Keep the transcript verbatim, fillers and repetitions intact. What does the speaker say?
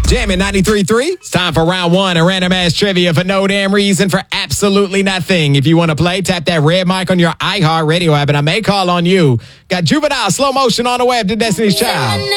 Jamming ninety-three point three. It's time for round one of Random Ass Trivia for no damn reason for absolutely nothing. If you want to play, tap that red mic on your iHeartRadio app and I may call on you. Got Juvenile Slow Motion on the way up to Destiny's Child.